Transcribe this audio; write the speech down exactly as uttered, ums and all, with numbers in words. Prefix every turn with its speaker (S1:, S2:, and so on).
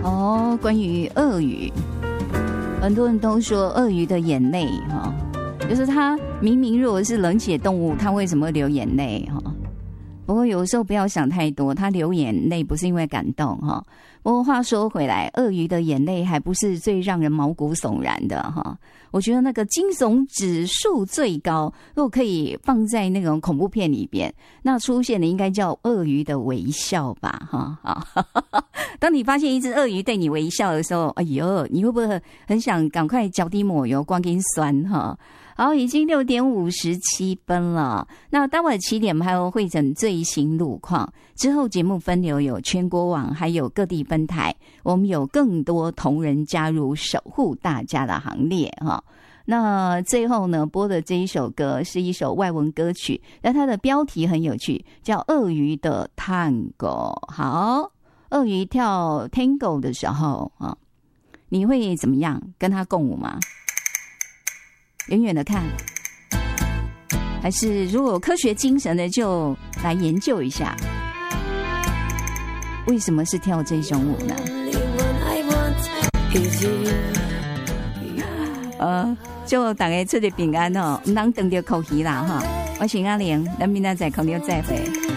S1: 哦，关于鳄鱼，很多人都说鳄鱼的眼泪哈，就是它明明如果是冷血动物，它为什么会流眼泪哈？不过有时候不要想太多，它流眼泪不是因为感动哈。不过话说回来，鳄鱼的眼泪还不是最让人毛骨悚然的哈。我觉得那个惊悚指数最高，如果可以放在那种恐怖片里边，那出现的应该叫鳄鱼的微笑吧哈。当你发现一只鳄鱼对你微笑的时候，哎呦，你会不会很想赶快脚底抹油，光跟酸哈？好，已经六点五十七分了。那待会七点还有会诊最新路况，之后节目分流有全国网，还有各地分台，我们有更多同仁加入守护大家的行列哈。那最后呢，播的这一首歌是一首外文歌曲，那它的标题很有趣，叫《鳄鱼的探戈》。好，鳄鱼跳 Tango 的时候啊，你会怎么样跟它共舞吗？远远的看，还是如果有科学精神的就来研究一下，为什么是跳这种舞呢？呃，就大家出去平安哦，唔通等到口气啦哈。我是阿玲，咱明仔载空中再会。